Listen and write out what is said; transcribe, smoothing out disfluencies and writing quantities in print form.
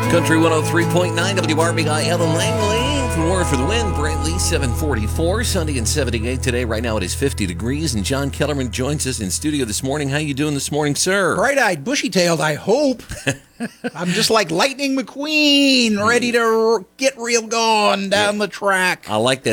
Country 103.9 WRBI Ellen Langley. For more for the wind, Brantley 744, Sunday and 78 today. Right now it is 50 degrees, and John Kellerman joins us in studio this morning. How you doing this morning, sir? Bright-eyed, bushy-tailed, I hope. I'm just like Lightning McQueen, ready to get real going down the track. I like that.